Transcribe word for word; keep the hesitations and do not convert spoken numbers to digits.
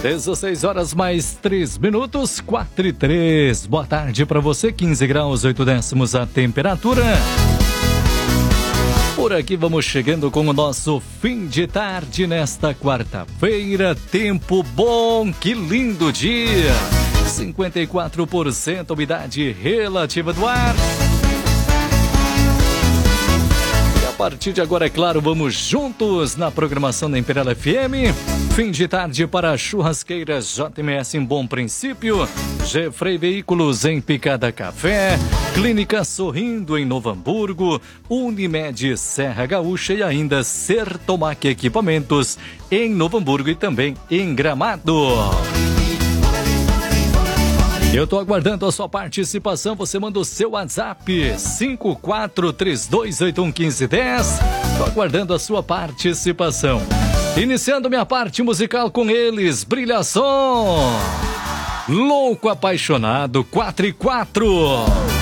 dezesseis horas mais três minutos, quatro e três. Boa tarde para você, quinze graus, oito décimos a temperatura. Por aqui vamos chegando com o nosso fim de tarde nesta quarta-feira. Tempo bom, que lindo dia. cinquenta e quatro por cento umidade relativa do ar. A partir de agora, é claro, vamos juntos na programação da Imperial F M. Fim de tarde para Churrasqueira J M S em Bom Princípio, Gefrey Veículos em Picada Café, Clínica Sorrindo em Novo Hamburgo, Unimed Serra Gaúcha e ainda Sertomac Equipamentos em Novo Hamburgo e também em Gramado. Eu tô aguardando a sua participação, você manda o seu WhatsApp cinco quatro três dois oito um um cinco um zero. Tô aguardando a sua participação. Iniciando minha parte musical com eles, Brilhação, Louco Apaixonado, quatro e quatro.